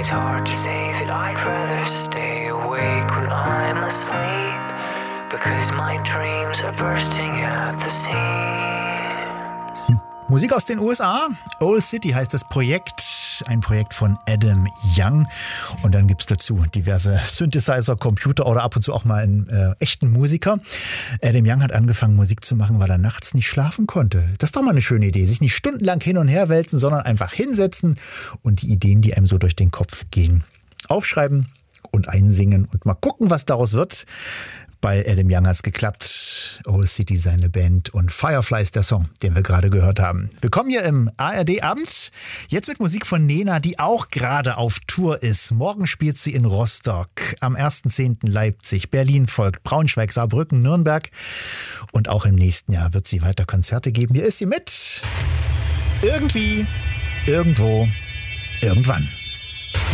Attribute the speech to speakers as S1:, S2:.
S1: It's hard to say that I'd rather stay awake when I'm asleep, because my dreams are bursting at the seams.
S2: Musik aus den USA. Old City heißt das Projekt. Ein Projekt von Adam Young. Und dann gibt es dazu diverse Synthesizer, Computer oder ab und zu auch mal einen echten Musiker. Adam Young hat angefangen, Musik zu machen, weil er nachts nicht schlafen konnte. Das ist doch mal eine schöne Idee. Sich nicht stundenlang hin und her wälzen, sondern einfach hinsetzen und die Ideen, die einem so durch den Kopf gehen, aufschreiben und einsingen und mal gucken, was daraus wird. Bei Adam Young hat es geklappt. Old City seine Band und Firefly ist der Song, den wir gerade gehört haben. Willkommen hier im ARD abends. Jetzt mit Musik von Nena, die auch gerade auf Tour ist. Morgen spielt sie in Rostock, am 1.10. Leipzig, Berlin folgt, Braunschweig, Saarbrücken, Nürnberg. Und auch im nächsten Jahr wird sie weiter Konzerte geben. Hier ist sie mit Irgendwie, Irgendwo, Irgendwann.